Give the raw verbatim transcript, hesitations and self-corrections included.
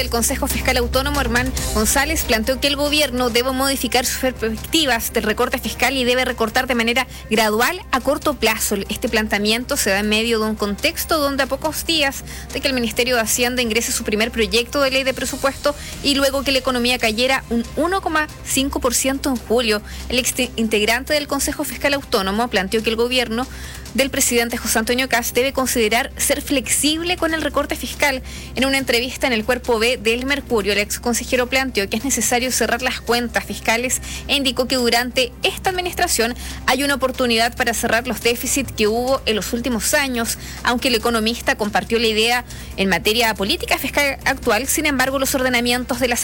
El Consejo Fiscal Autónomo, Herman González, planteó que el gobierno debe modificar sus perspectivas del recorte fiscal y debe recortar de manera gradual a corto plazo. Este planteamiento se da en medio de un contexto donde a pocos días de que el Ministerio de Hacienda ingrese su primer proyecto de ley de presupuesto y luego que la economía cayera un uno coma cinco por ciento en julio, el ex integrante del Consejo Fiscal Autónomo planteó que el gobierno del presidente José Antonio Kast debe considerar ser flexible con el recorte fiscal. En una entrevista en el Cuerpo B del Mercurio, el ex consejero planteó que es necesario cerrar las cuentas fiscales e indicó que durante esta administración hay una oportunidad para cerrar los déficits que hubo en los últimos años. Aunque el economista compartió la idea en materia política fiscal actual, sin embargo, los ordenamientos de las